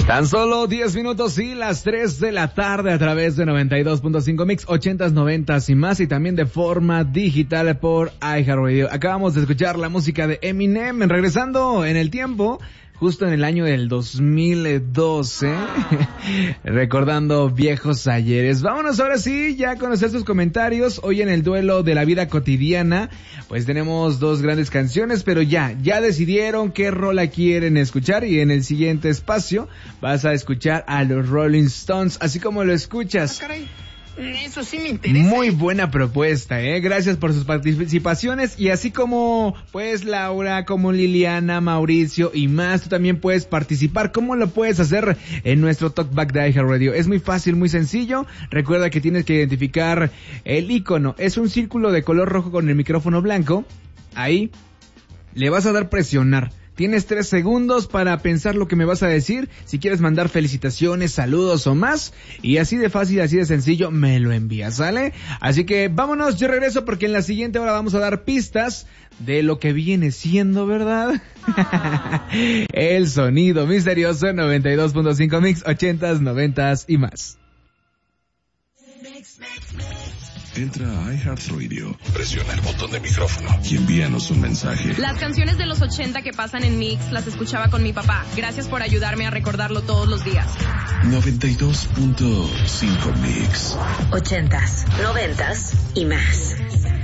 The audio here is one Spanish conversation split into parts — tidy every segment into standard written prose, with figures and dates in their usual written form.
Tan solo 10 minutos y las 3 de la tarde a través de 92.5 Mix, 80s, 90s y más, y también de forma digital por iHeartRadio. Acabamos de escuchar la música de Eminem, regresando en el tiempo, justo en el año del 2012, recordando viejos ayeres. Vámonos ahora sí, ya a conocer sus comentarios. Hoy en el duelo de la vida cotidiana, pues tenemos dos grandes canciones, pero ya decidieron qué rola quieren escuchar, y en el siguiente espacio vas a escuchar a los Rolling Stones, así como lo escuchas. Ah, caray. Eso sí me interesa. Muy buena propuesta, gracias por sus participaciones, y así como pues Laura, como Liliana, Mauricio y más, tú también puedes participar. ¿Cómo lo puedes hacer en nuestro Talkback de iHeartRadio? Es muy fácil, muy sencillo. Recuerda que tienes que identificar el icono, es un círculo de color rojo con el micrófono blanco. Ahí le vas a dar presionar. Tienes 3 segundos para pensar lo que me vas a decir, si quieres mandar felicitaciones, saludos o más, y así de fácil, así de sencillo, me lo envías, ¿sale? Así que vámonos, yo regreso porque en la siguiente hora vamos a dar pistas de lo que viene siendo, ¿verdad? El sonido misterioso en 92.5 Mix, 80s, 90s y más. Entra a iHeartRadio, presiona el botón de micrófono y envíanos un mensaje. Las canciones de los 80 que pasan en Mix las escuchaba con mi papá. Gracias por ayudarme a recordarlo todos los días. 92.5 Mix. 80s, 90s y más.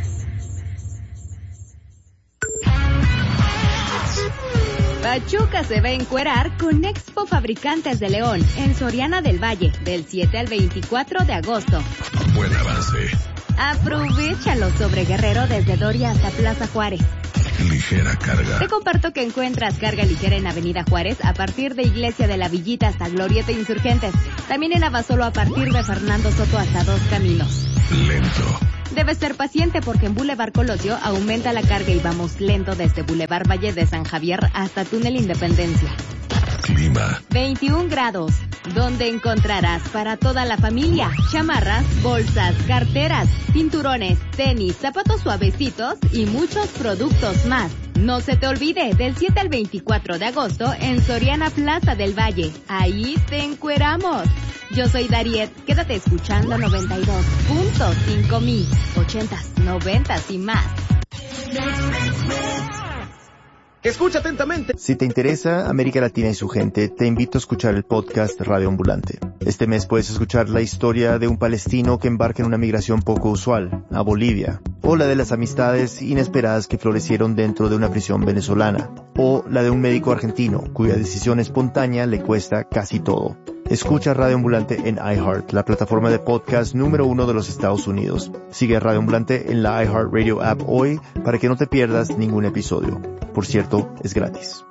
Pachuca se va a encuerar con Expo Fabricantes de León en Soriana del Valle del 7 al 24 de agosto. Buen avance. Aprovechalo sobre Guerrero desde Doria hasta Plaza Juárez. Ligera carga. Te comparto que encuentras carga ligera en Avenida Juárez a partir de Iglesia de la Villita hasta Glorieta Insurgentes. También en Abasolo a partir de Fernando Soto hasta Dos Caminos. Lento. Debes ser paciente porque en Boulevard Colosio aumenta la carga y vamos lento desde Boulevard Valle de San Javier hasta Túnel Independencia. Clima. 21 grados, donde encontrarás para toda la familia chamarras, bolsas, carteras, cinturones, tenis, zapatos suavecitos y muchos productos más. No se te olvide, del 7 al 24 de agosto en Soriana Plaza del Valle. Ahí te encueramos. Yo soy Dariet, quédate escuchando 92.5 Mix, 80s, 90s y más. Escucha atentamente. Si te interesa América Latina y su gente, te invito a escuchar el podcast Radio Ambulante. Este mes puedes escuchar la historia de un palestino que embarca en una migración poco usual, a Bolivia, o la de las amistades inesperadas que florecieron dentro de una prisión venezolana, o la de un médico argentino cuya decisión espontánea le cuesta casi todo. Escucha Radio Ambulante en iHeart, la plataforma de podcast número 1 de los Estados Unidos. Sigue Radio Ambulante en la iHeartRadio app hoy para que no te pierdas ningún episodio. Por cierto, es gratis.